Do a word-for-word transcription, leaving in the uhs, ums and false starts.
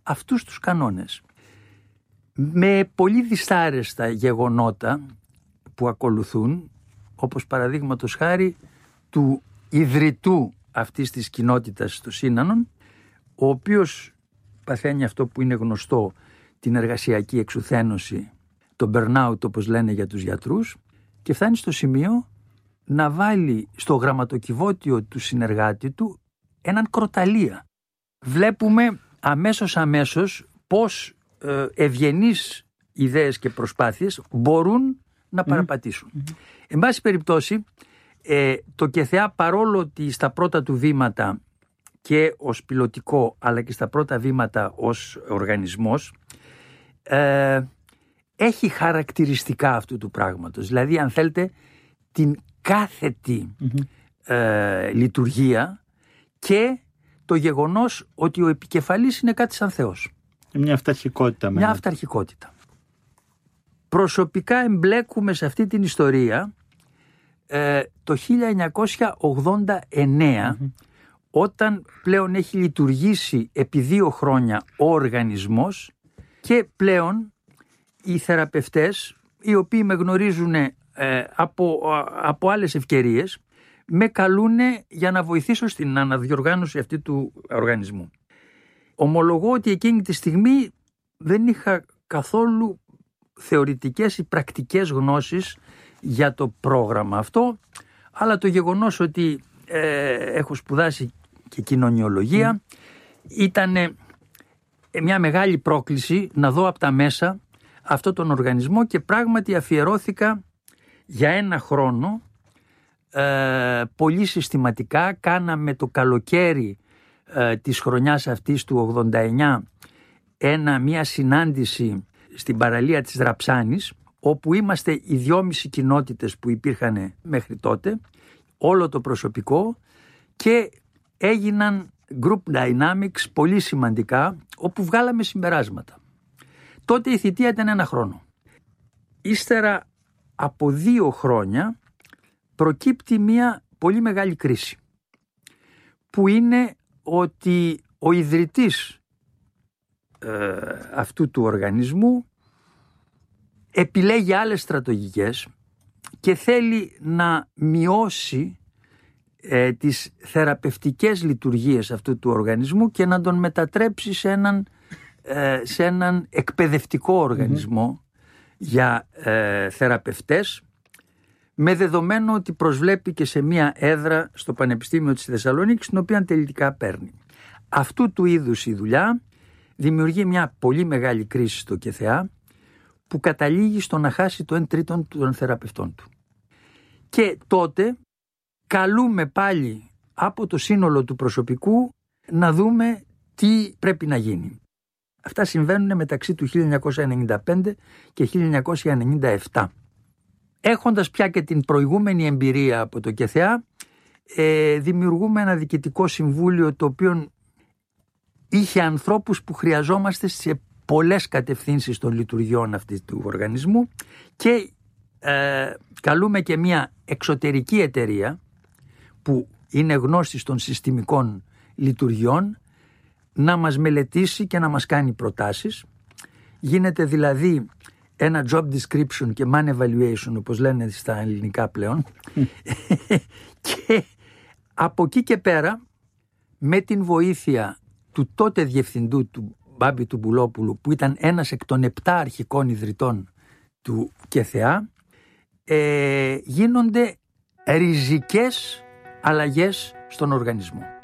αυτούς τους κανόνες. Με πολύ δυσάρεστα γεγονότα που ακολουθούν, όπως παραδείγματος χάρη του ιδρυτού αυτής της κοινότητας του Σύνανων, ο οποίος παθαίνει αυτό που είναι γνωστό, την εργασιακή εξουθένωση, το burnout όπως λένε για τους γιατρούς, και φτάνει στο σημείο να βάλει στο γραμματοκιβώτιο του συνεργάτη του έναν κροταλία. Βλέπουμε αμέσως αμέσως πώς ε, ευγενείς ιδέες και προσπάθειες μπορούν να παραπατήσουν. Mm-hmm. Εν πάση περιπτώσει, ε, το ΚΕΘΕΑ, παρόλο ότι στα πρώτα του βήματα και ως πιλωτικό αλλά και στα πρώτα βήματα ως οργανισμός ε, έχει χαρακτηριστικά αυτού του πράγματος. Δηλαδή, αν θέλετε, την κάθετη mm-hmm. ε, λειτουργία και το γεγονός ότι ο επικεφαλής είναι κάτι σαν Θεός. Μια αυταρχικότητα. Μια αυταρχικότητα. Προσωπικά εμπλέκουμε σε αυτή την ιστορία ε, το χίλια εννιακόσια ογδόντα εννέα mm-hmm. όταν πλέον έχει λειτουργήσει επί δύο χρόνια ο οργανισμός και πλέον οι θεραπευτές, οι οποίοι με γνωρίζουν ε, από, από άλλες ευκαιρίες, με καλούν για να βοηθήσω στην αναδιοργάνωση αυτή του οργανισμού. Ομολογώ ότι εκείνη τη στιγμή δεν είχα καθόλου θεωρητικές ή πρακτικές γνώσεις για το πρόγραμμα αυτό, αλλά το γεγονός ότι ε, έχω σπουδάσει και κοινωνιολογία mm. ήταν μια μεγάλη πρόκληση να δω από τα μέσα αυτό τον οργανισμό, και πράγματι αφιερώθηκα για ένα χρόνο ε, πολύ συστηματικά. Κάναμε το καλοκαίρι ε, της χρονιάς αυτής του ογδόντα εννέα ένα, μια συνάντηση στην παραλία της Δραψάνης, όπου είμαστε οι δυόμιση κοινότητες που υπήρχαν μέχρι τότε, όλο το προσωπικό, και έγιναν group dynamics πολύ σημαντικά, όπου βγάλαμε συμπεράσματα. Τότε η θητεία ήταν ένα χρόνο. Ύστερα από δύο χρόνια προκύπτει μια πολύ μεγάλη κρίση, που είναι ότι ο ιδρυτής ε, αυτού του οργανισμού επιλέγει άλλες στρατηγικές και θέλει να μειώσει ε, τις θεραπευτικές λειτουργίες αυτού του οργανισμού και να τον μετατρέψει σε έναν, ε, σε έναν εκπαιδευτικό οργανισμό mm-hmm. για ε, θεραπευτές, με δεδομένο ότι προσβλέπει και σε μία έδρα στο Πανεπιστήμιο της Θεσσαλονίκης, την οποία τελικά παίρνει. Αυτού του είδους η δουλειά δημιουργεί μια πολύ μεγάλη κρίση στο ΚΕΘΕΑ, που καταλήγει στο να χάσει το εν τρίτον των θεραπευτών του. Και τότε καλούμε πάλι από το σύνολο του προσωπικού να δούμε τι πρέπει να γίνει. Αυτά συμβαίνουν μεταξύ του χίλια εννιακόσια ενενήντα πέντε και χίλια εννιακόσια ενενήντα επτά. Έχοντας πια και την προηγούμενη εμπειρία από το ΚΕΘΕΑ, ε, δημιουργούμε ένα διοικητικό συμβούλιο, το οποίο είχε ανθρώπους που χρειαζόμαστε σε πολλές κατευθύνσεις των λειτουργιών αυτού του οργανισμού, και ε, καλούμε και μια εξωτερική εταιρεία που είναι γνώστης των συστημικών λειτουργιών να μας μελετήσει και να μας κάνει προτάσεις. Γίνεται δηλαδή ένα job description και man evaluation, όπως λένε στα ελληνικά πλέον. Και από εκεί και πέρα, με την βοήθεια του τότε διευθυντού, του Μπάμπη του Μπουλόπουλου, που ήταν ένας εκ των επτά αρχικών ιδρυτών του ΚΕΘΕΑ, ε, γίνονται ριζικές αλλαγές στον οργανισμό.